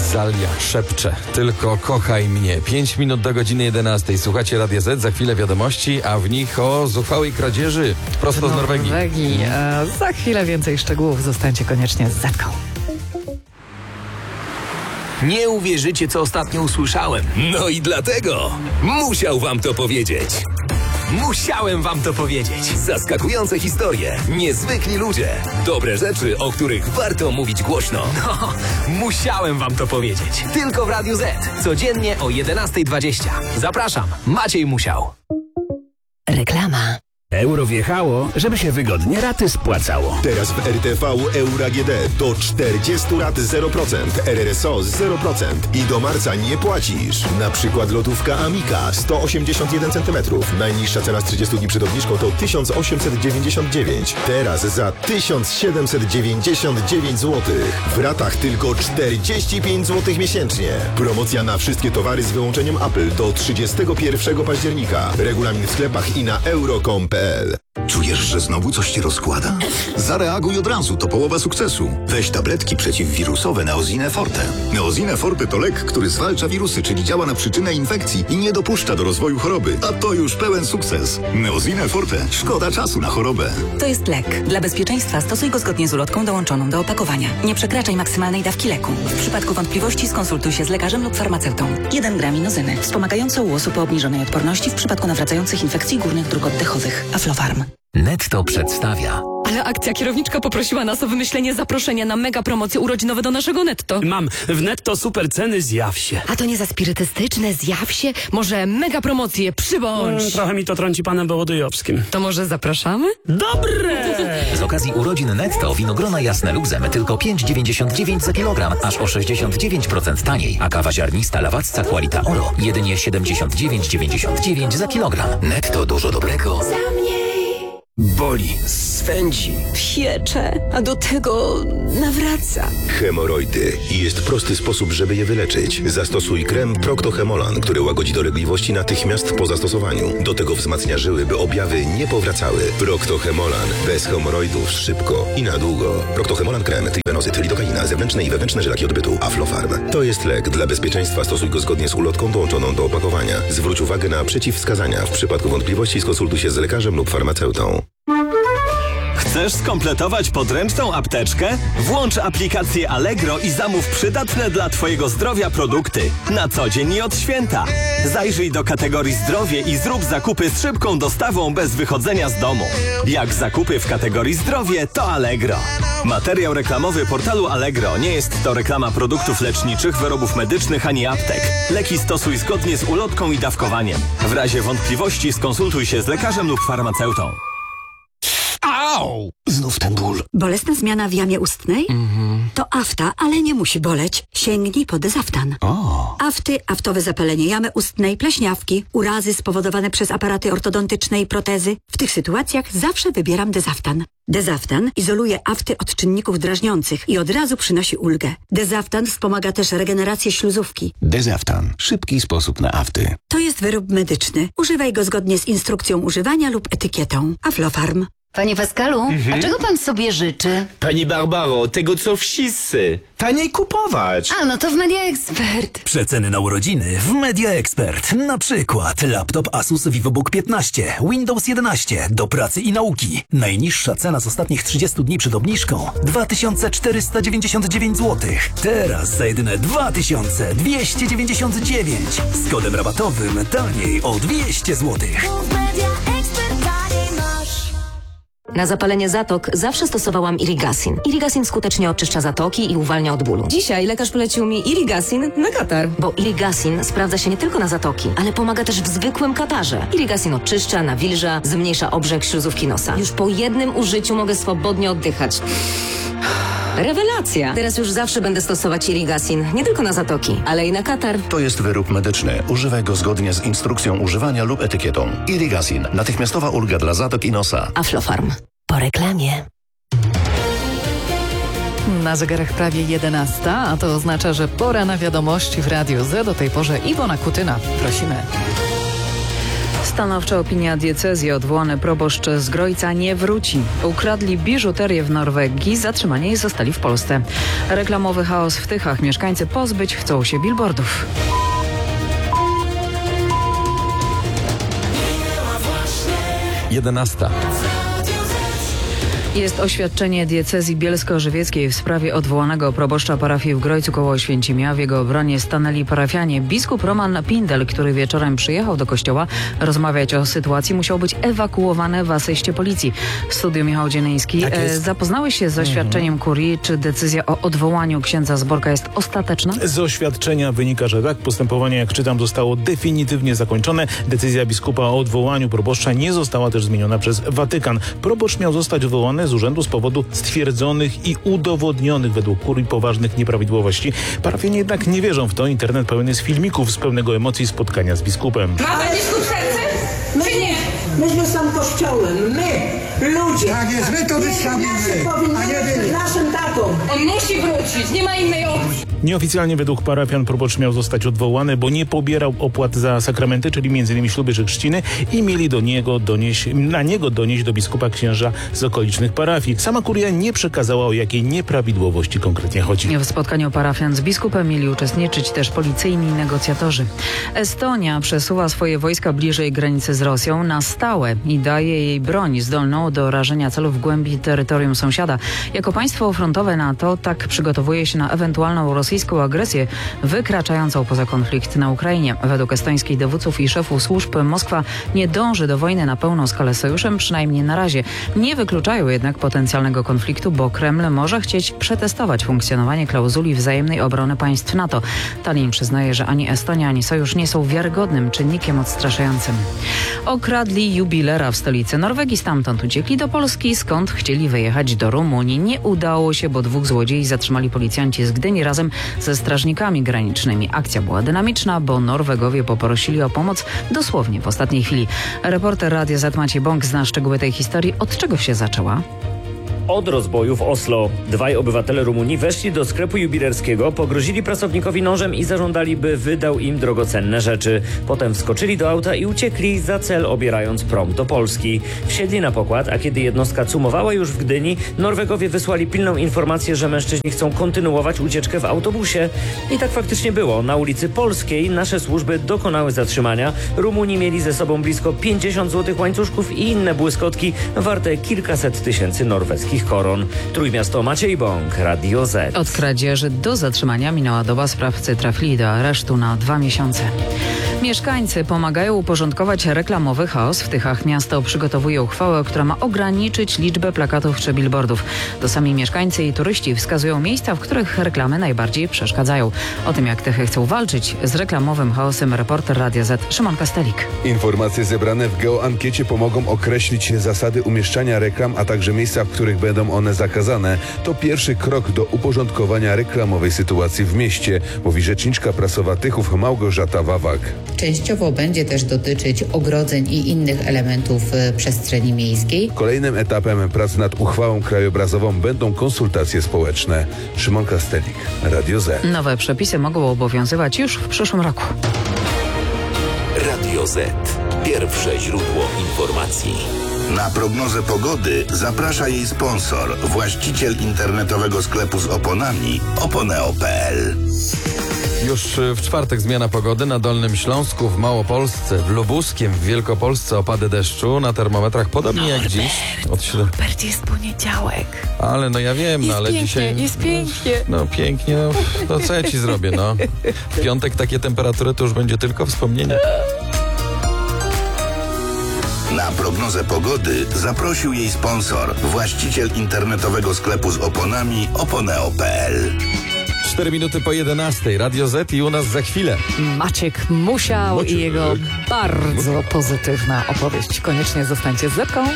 Zalia szepcze, tylko kochaj mnie. 5 minut do godziny 11. Słuchacie Radia Z, za chwilę wiadomości, a w nich o zuchwałej kradzieży prosto z Norwegii. Za chwilę więcej szczegółów. Zostańcie koniecznie z Zetką. Nie uwierzycie, co ostatnio usłyszałem. No i dlatego musiał wam to powiedzieć. Musiałem wam to powiedzieć. Zaskakujące historie, niezwykli ludzie, dobre rzeczy, o których warto mówić głośno. No, musiałem wam to powiedzieć. Tylko w Radiu Z. Codziennie o 11:20. Zapraszam, Maciej Musiał. Reklama. Euro wjechało, żeby się wygodnie raty spłacało. Teraz w RTV Euro AGD do 40 rat 0%, RRSO 0% i do marca nie płacisz. Na przykład lotówka Amica 181 cm. Najniższa cena z 30 dni przed obniżką to 1899. Teraz za 1799 zł. W ratach tylko 45 zł miesięcznie. Promocja na wszystkie towary z wyłączeniem Apple do 31 października. Regulamin w sklepach i na euro.com.pl. Czujesz, że znowu coś ci rozkłada? Zareaguj od razu, to połowa sukcesu. Weź tabletki przeciwwirusowe Neosine Forte. Neosine Forte to lek, który zwalcza wirusy, czyli działa na przyczynę infekcji i nie dopuszcza do rozwoju choroby. A to już pełen sukces. Neosine Forte. Szkoda czasu na chorobę. To jest lek. Dla bezpieczeństwa stosuj go zgodnie z ulotką dołączoną do opakowania. Nie przekraczaj maksymalnej dawki leku. W przypadku wątpliwości skonsultuj się z lekarzem lub farmaceutą. 1 gram inozyny. Wspomagające u osób o obniżonej odporności w przypadku nawracających infekcji górnych dróg oddechowych. Aflofarm. Netto przedstawia. Ale akcja, kierowniczka poprosiła nas o wymyślenie zaproszenia na mega promocje urodzinowe do naszego Netto. Mam w Netto super ceny, zjaw się. A to nie za spirytystyczne, zjaw się? Może mega promocje, przybądź. Trochę mi to trąci panem Wołodyjowskim. To może zapraszamy? Dobre! Z okazji urodzin Netto winogrona jasne luzem tylko 5,99 za kilogram, aż o 69% taniej. A kawa ziarnista Lawacka Qualita Oro jedynie 79,99 za kilogram. Netto, dużo dobrego. Boli, swędzi, Piecze, a do tego nawraca. Hemoroidy. I jest prosty sposób, żeby je wyleczyć. Zastosuj krem Procto-Hemolan, który łagodzi dolegliwości natychmiast po zastosowaniu. Do tego wzmacnia żyły, by objawy nie powracały. Procto-Hemolan. Bez hemoroidów szybko i na długo. Procto-Hemolan krem, tribenozyt, lidokaina, zewnętrzne i wewnętrzne żelaki odbytu. Aflofarm. To jest lek. Dla bezpieczeństwa stosuj go zgodnie z ulotką dołączoną do opakowania. Zwróć uwagę na przeciwwskazania. W przypadku wątpliwości skonsultuj się z lekarzem lub farmaceutą. Chcesz skompletować podręczną apteczkę? Włącz aplikację Allegro i zamów przydatne dla Twojego zdrowia produkty. Na co dzień i od święta. Zajrzyj do kategorii zdrowie i zrób zakupy z szybką dostawą bez wychodzenia z domu. Jak zakupy w kategorii zdrowie, to Allegro. Materiał reklamowy portalu Allegro nie jest to reklama produktów leczniczych, wyrobów medycznych ani aptek. Leki stosuj zgodnie z ulotką i dawkowaniem. W razie wątpliwości skonsultuj się z lekarzem lub farmaceutą. Au! Znów ten ból. Bolesna zmiana w jamie ustnej? To afta, ale nie musi boleć. Sięgnij po Dezaftan. Afty, aftowe zapalenie jamy ustnej, pleśniawki, urazy spowodowane przez aparaty ortodontyczne i protezy. W tych sytuacjach zawsze wybieram Dezaftan. Dezaftan izoluje afty od czynników drażniących i od razu przynosi ulgę. Dezaftan wspomaga też regenerację śluzówki. Dezaftan. Szybki sposób na afty. To jest wyrób medyczny. Używaj go zgodnie z instrukcją używania lub etykietą. Aflofarm. Panie Pascalu, a czego pan sobie życzy? Pani Barbaro, tego co wszyscy. Taniej kupować. A, no to w Media Expert. Przeceny na urodziny w Media Expert. Na przykład laptop Asus VivoBook 15, Windows 11 do pracy i nauki. Najniższa cena z ostatnich 30 dni przed obniżką 2499 zł. Teraz za jedyne 2299. Z kodem rabatowym taniej o 200 zł. Na zapalenie zatok zawsze stosowałam Irigasin. Irigasin skutecznie oczyszcza zatoki i uwalnia od bólu. Dzisiaj lekarz polecił mi Irigasin na katar. Bo Irigasin sprawdza się nie tylko na zatoki, ale pomaga też w zwykłym katarze. Irigasin oczyszcza, nawilża, zmniejsza obrzęk śluzówki nosa. Już po jednym użyciu mogę swobodnie oddychać. Rewelacja! Teraz już zawsze będę stosować Irigasin, nie tylko na zatoki, ale i na katar. To jest wyrób medyczny. Używaj go zgodnie z instrukcją używania lub etykietą. Irigasin. Natychmiastowa ulga dla zatok i nosa. Aflofarm. Po reklamie. Na zegarach prawie 11, a to oznacza, że pora na wiadomości w Radiu Z. Do tej porze Iwona Kutyna. Prosimy. Stanowcza opinia diecezji: odwołany proboszcz z Grojca nie wróci. Ukradli biżuterię w Norwegii, zatrzymani i zostali w Polsce. Reklamowy chaos w Tychach. Mieszkańcy pozbyć chcą się billboardów. Jedenasta. Jest oświadczenie diecezji bielsko-żywieckiej w sprawie odwołanego proboszcza parafii w Grojcu koło Oświęcimia. W jego obronie stanęli parafianie. Biskup Roman Pindel, który wieczorem przyjechał do kościoła rozmawiać o sytuacji, musiał być ewakuowany w asyście policji. W studiu Michał Dzienejski. Zapoznałeś się z oświadczeniem kurii. Czy decyzja o odwołaniu księdza Zborka jest ostateczna? Z oświadczenia wynika, że tak. Postępowanie, jak czytam, zostało definitywnie zakończone. Decyzja biskupa o odwołaniu proboszcza nie została też zmieniona przez Watykan. Proboszcz miał zostać odwołany z urzędu z powodu stwierdzonych i udowodnionych według kurii poważnych nieprawidłowości. Parafianie jednak nie wierzą w to. Internet pełen jest filmików z pełnego emocji spotkania z biskupem. Ma pan biskup serce? Czy nie? Myśmy są kościołem. My, ludzie. Tak jest, my to wytrzymamy, a nie wy. Naszym tatą. On musi wrócić, nie ma innej opcji. Nieoficjalnie według parafian proboszcz miał zostać odwołany, bo nie pobierał opłat za sakramenty, czyli m.in. śluby czy chrzciny, i mieli na niego donieść do biskupa księża z okolicznych parafii. Sama kuria nie przekazała, o jakiej nieprawidłowości konkretnie chodzi. W spotkaniu parafian z biskupem mieli uczestniczyć też policyjni negocjatorzy. Estonia przesuwa swoje wojska bliżej granicy z Rosją na stałe i daje jej broń zdolną do rażenia celów w głębi terytorium sąsiada. Jako państwo frontowe NATO tak przygotowuje się na ewentualną rosyjską agresję wykraczającą poza konflikt na Ukrainie. Według estońskich dowódców i szefów służb Moskwa nie dąży do wojny na pełną skalę z sojuszem, przynajmniej na razie. Nie wykluczają jednak potencjalnego konfliktu, bo Kreml może chcieć przetestować funkcjonowanie klauzuli wzajemnej obrony państw NATO. Tallinn przyznaje, że ani Estonia, ani sojusz nie są wiarygodnym czynnikiem odstraszającym. Okradli jubilera w stolicy Norwegii, stamtąd uciekli do Polski, skąd chcieli wyjechać do Rumunii. Nie udało się, bo 2 złodziei zatrzymali policjanci z Gdyni razem ze strażnikami granicznymi. Akcja była dynamiczna, bo Norwegowie poprosili o pomoc dosłownie w ostatniej chwili. Reporter Radia Z Maciej Bąk zna szczegóły tej historii. Od czego się zaczęła? Od rozboju w Oslo. 2 obywatele Rumunii weszli do sklepu jubilerskiego, pogrozili pracownikowi nożem i zażądali, by wydał im drogocenne rzeczy. Potem wskoczyli do auta i uciekli, za cel obierając prom do Polski. Wsiedli na pokład, a kiedy jednostka cumowała już w Gdyni, Norwegowie wysłali pilną informację, że mężczyźni chcą kontynuować ucieczkę w autobusie. I tak faktycznie było. Na ulicy Polskiej nasze służby dokonały zatrzymania. Rumuni mieli ze sobą blisko 50 złotych łańcuszków i inne błyskotki warte kilkaset tysięcy norweskich koron. Trójmiasto, Maciej Bąk, Radio Z. Od kradzieży do zatrzymania minęła doba. Sprawcy trafili do aresztu na 2 miesiące. Mieszkańcy pomagają uporządkować reklamowy chaos w Tychach. Miasto przygotowuje uchwałę, która ma ograniczyć liczbę plakatów czy billboardów. To sami mieszkańcy i turyści wskazują miejsca, w których reklamy najbardziej przeszkadzają. O tym, jak Tychy chcą walczyć z reklamowym chaosem, reporter Radia Z Szymon Kastelik. Informacje zebrane w geoankiecie pomogą określić zasady umieszczania reklam, a także miejsca, w których będą one zakazane. To pierwszy krok do uporządkowania reklamowej sytuacji w mieście, mówi rzeczniczka prasowa Tychów Małgorzata Wawak. Częściowo będzie też dotyczyć ogrodzeń i innych elementów przestrzeni miejskiej. Kolejnym etapem prac nad uchwałą krajobrazową będą konsultacje społeczne. Szymon Kastelik, Radio Z. Nowe przepisy mogą obowiązywać już w przyszłym roku. Radio Z. Pierwsze źródło informacji. Na prognozę pogody zaprasza jej sponsor, właściciel internetowego sklepu z oponami oponeo.pl. Już w czwartek zmiana pogody na Dolnym Śląsku, w Małopolsce, w Lubuskiem, w Wielkopolsce opady deszczu, na termometrach podobnie jak dziś. Norbert, jest poniedziałek. Ale no ja wiem, jest ale pięknie, dzisiaj... Jest pięknie. No pięknie, no co ja ci zrobię, no. W piątek takie temperatury to już będzie tylko wspomnienie. Na prognozę pogody zaprosił jej sponsor, właściciel internetowego sklepu z oponami oponeo.pl. 4 minuty po 11. Radio Z i u nas za chwilę. Maciek Musiał i jego bardzo pozytywna opowieść. Koniecznie zostańcie z Zetką.